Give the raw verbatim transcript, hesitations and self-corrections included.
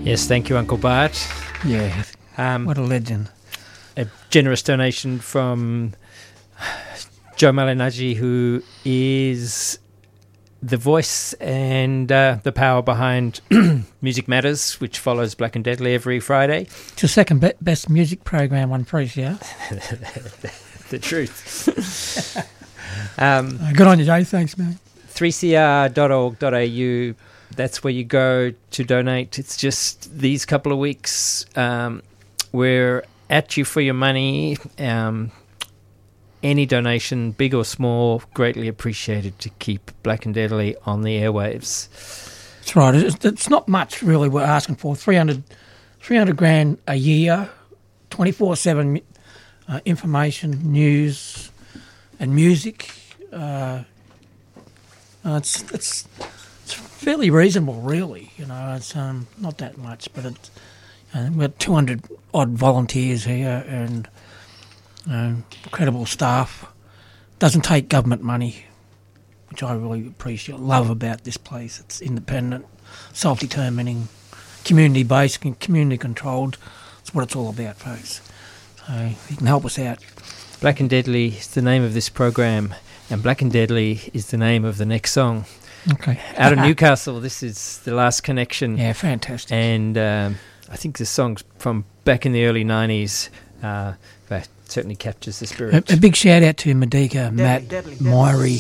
Yes, thank you, Uncle Bart. Yeah, Um, what a legend. A generous donation from Joe Malinaggi, who is the voice and uh, the power behind Music Matters, which follows Black and Deadly every Friday. It's your second be- best music program on three C R. The truth. um, uh, good on you, Joe. Thanks, mate. three c r dot org dot a u. That's where you go to donate. It's just these couple of weeks. Um, we're at you for your money. Um, any donation, big or small, greatly appreciated to keep Black and Deadly on the airwaves. That's right. It's, it's not much, really, we're asking for. three hundred, three hundred grand a year, twenty-four seven uh, information, news and music. Uh, uh, it's it's... It's fairly reasonable, really. You know, it's um, not that much, but it's, uh, we've got two hundred odd volunteers here and uh, incredible staff. Doesn't take government money, which I really appreciate, love about this place. It's independent, self-determining, community-based, and community-controlled. That's what it's all about, folks. So you can help us out. Black and Deadly is the name of this program, and Black and Deadly is the name of the next song. Okay. Out of Newcastle, this is The Last Connection. Yeah, fantastic. And um, I think the song's from back in the early nineties. Uh, that certainly captures the spirit. A, a big shout out to Medica, Matt, deadly, Myrie,